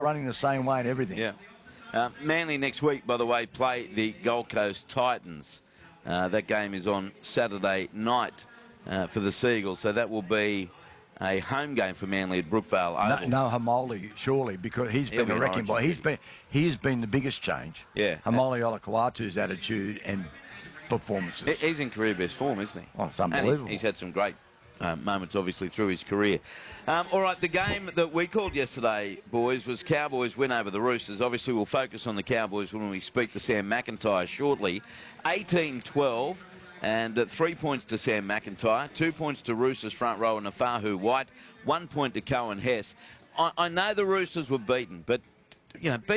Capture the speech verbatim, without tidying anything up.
running the same way and everything. Yeah. Uh, Manly next week, by the way, play the Gold Coast Titans. Uh, that game is on Saturday night uh, for the Seagulls, so that will be a home game for Manly at Brookvale Oval. No, no Hamoli, surely, because he's He'll been be a wrecking an ball. origin He's been, he's been the biggest change. Yeah. Hamoli Olakwatu's attitude and performances. He's in career best form, isn't he? Oh, it's unbelievable. And he, he's had some great uh, moments, obviously, through his career. Um, all right, the game that we called yesterday, boys, was Cowboys win over the Roosters. Obviously, we'll focus on the Cowboys when we speak to Sam McIntyre shortly. eighteen twelve. And uh, three points to Sam McIntyre, two points to Roosters front rower Nafahu White, one point to Cohen Hess. I, I know the Roosters were beaten, but, you know,